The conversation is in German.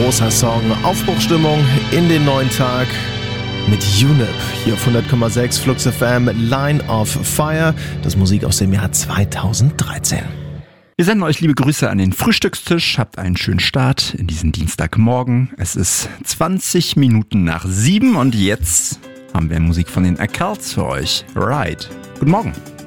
großer Song. Aufbruchstimmung in den neuen Tag mit UNIP. Hier auf 100,6 Flux FM, Line of Fire. Das Musik aus dem Jahr 2013. Wir senden euch liebe Grüße an den Frühstückstisch. Habt einen schönen Start in diesen Dienstagmorgen. Es ist 20 Minuten nach 7 und jetzt haben wir Musik von den Accouts für euch. Right. Guten Morgen.